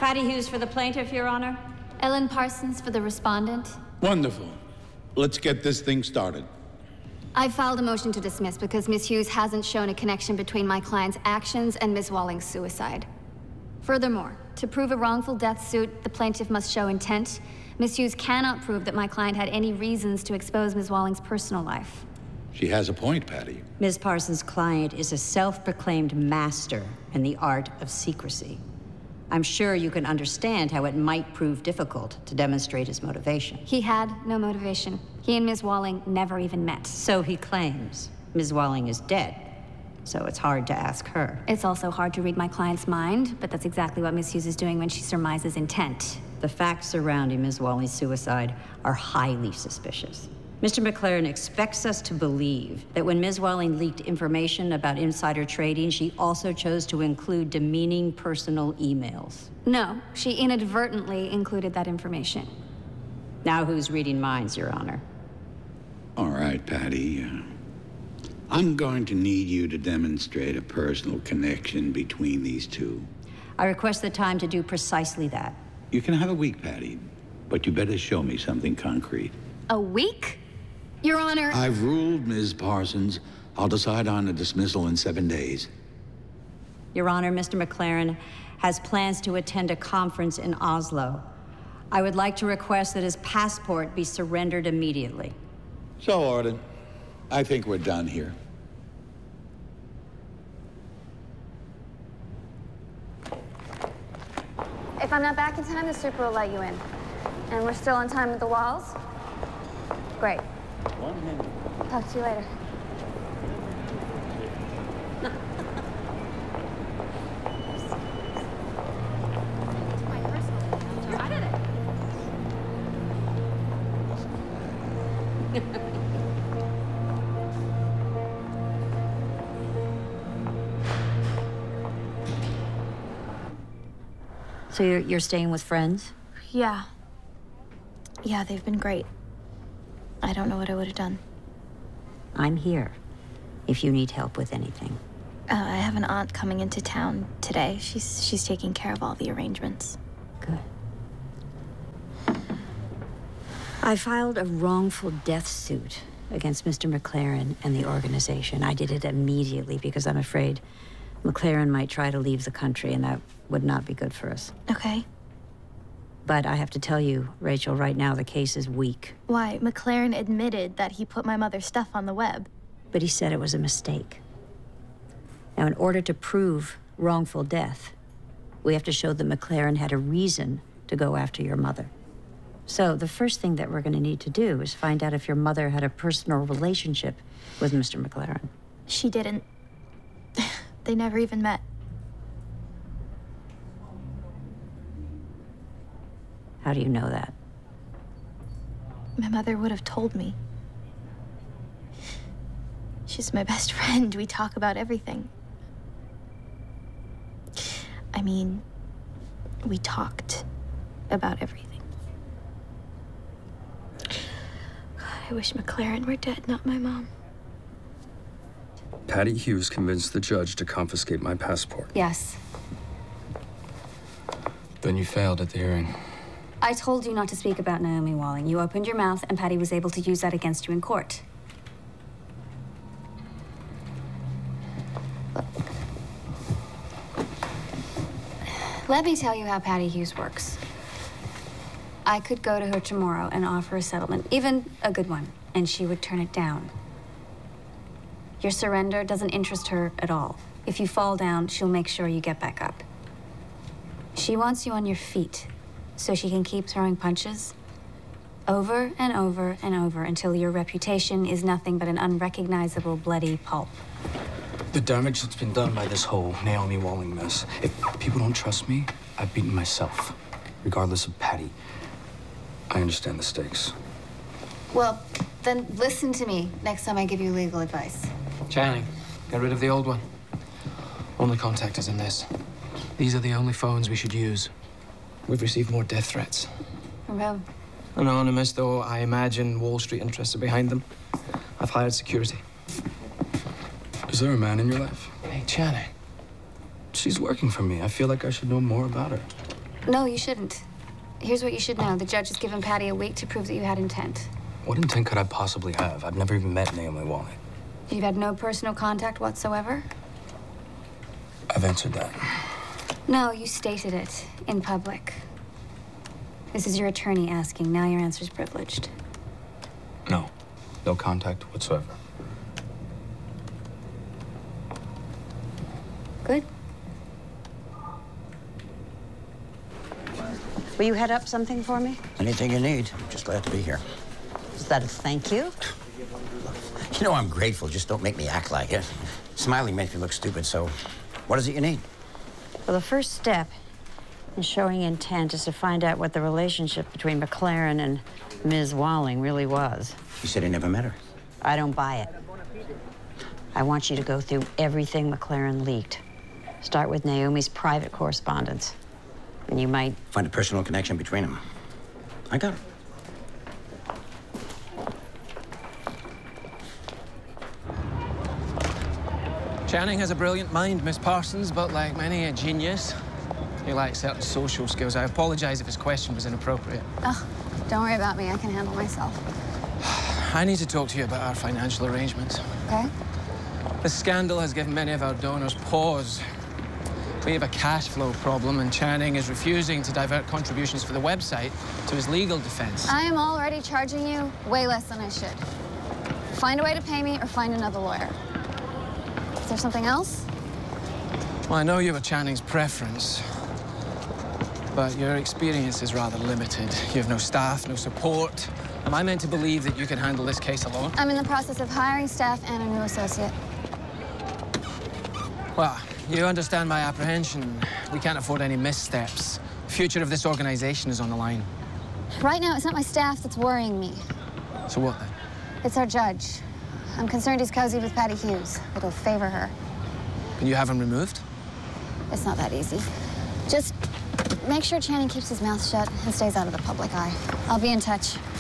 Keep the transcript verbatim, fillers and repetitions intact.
Patty Hughes for the plaintiff, Your Honor. Ellen Parsons for the respondent. Wonderful. Let's get this thing started. I filed a motion to dismiss because Miss Hughes hasn't shown a connection between my client's actions and Miz Walling's suicide. Furthermore, to prove a wrongful death suit, the plaintiff must show intent. Miss Hughes cannot prove that my client had any reasons to expose Miz Walling's personal life. She has a point, Patty. Miz Parsons' client is a self-proclaimed master in the art of secrecy. I'm sure you can understand how it might prove difficult to demonstrate his motivation. He had no motivation. He and Miz Walling never even met. So he claims. Miz Walling is dead, so it's hard to ask her. It's also hard to read my client's mind, but that's exactly what Miss Hughes is doing when she surmises intent. The facts surrounding Miz Walling's suicide are highly suspicious. Mister McLaren expects us to believe that when Miz Walling leaked information about insider trading, she also chose to include demeaning personal emails. No, she inadvertently included that information. Now who's reading minds, Your Honor? All right, Patty. Uh, I'm going to need you to demonstrate a personal connection between these two. I request the time to do precisely that. You can have a week, Patty, but you better show me something concrete. A week? Your Honor... I've ruled, Miz Parsons. I'll decide on a dismissal in seven days. Your Honor, Mister McLaren has plans to attend a conference in Oslo. I would like to request that his passport be surrendered immediately. So ordered. I think we're done here. If I'm not back in time, the super will let you in. And we're still on time with the walls? Great. One minute. Talk to you later. So you're, you're staying with friends? Yeah. Yeah, they've been great. I don't know what I would have done. I'm here, if you need help with anything. Uh, I have an aunt coming into town today. She's, she's taking care of all the arrangements. Good. I filed a wrongful death suit against Mister McLaren and the organization. I did it immediately because I'm afraid McLaren might try to leave the country, and that would not be good for us. Okay. But I have to tell you, Rachel, right now the case is weak. Why? McLaren admitted that he put my mother's stuff on the web. But he said it was a mistake. Now, in order to prove wrongful death, we have to show that McLaren had a reason to go after your mother. So the first thing that we're going to need to do is find out if your mother had a personal relationship with Mister McLaren. She didn't. They never even met. How do you know that? My mother would have told me. She's my best friend. We talk about everything. I mean, we talked about everything. God, I wish McLaren were dead, not my mom. Patty Hughes convinced the judge to confiscate my passport. Yes. Then you failed at the hearing. I told you not to speak about Naomi Walling. You opened your mouth, and Patty was able to use that against you in court. Look. Let me tell you how Patty Hughes works. I could go to her tomorrow and offer a settlement, even a good one, and she would turn it down. Your surrender doesn't interest her at all. If you fall down, she'll make sure you get back up. She wants you on your feet, so she can keep throwing punches over and over and over until your reputation is nothing but an unrecognizable bloody pulp. The damage that's been done by this whole Naomi Walling mess. If people don't trust me, I've beaten myself, regardless of Patty. I understand the stakes. Well, then listen to me next time I give you legal advice. Channing, get rid of the old one. Only contact us in this. These are the only phones we should use. We've received more death threats. From whom? Anonymous, though I imagine Wall Street interests are behind them. I've hired security. Is there a man in your life? Hey, Channing. She's working for me. I feel like I should know more about her. No, you shouldn't. Here's what you should know. The judge has given Patty a week to prove that you had intent. What intent could I possibly have? I've never even met Naomi Walling. You've had no personal contact whatsoever? I've answered that. No, you stated it in public. This is your attorney asking. Now your answer's privileged. No. No contact whatsoever. Good. Will you head up something for me? Anything you need. Just glad to be here. Is that a thank you? You know I'm grateful. Just don't make me act like it. Smiling makes me look stupid, so what is it you need? Well, the first step in showing intent is to find out what the relationship between McLaren and Miz Walling really was. You said you never met her. I don't buy it. I want you to go through everything McLaren leaked. Start with Naomi's private correspondence. And you might... Find a personal connection between them. I got it. Channing has a brilliant mind, Miss Parsons, but like many a genius, he lacks certain social skills. I apologize if his question was inappropriate. Oh, don't worry about me. I can handle myself. I need to talk to you about our financial arrangements. Okay? The scandal has given many of our donors pause. We have a cash flow problem, and Channing is refusing to divert contributions for the website to his legal defense. I am already charging you way less than I should. Find a way to pay me or find another lawyer. Is there something else? Well, I know you were Channing's preference, but your experience is rather limited. You have no staff, no support. Am I meant to believe that you can handle this case alone? I'm in the process of hiring staff and a new associate. Well, you understand my apprehension. We can't afford any missteps. The future of this organization is on the line. Right now, it's not my staff that's worrying me. So what then? It's our judge. I'm concerned he's cozy with Patty Hughes. It'll favor her. Can you have him removed? It's not that easy. Just make sure Channing keeps his mouth shut and stays out of the public eye. I'll be in touch.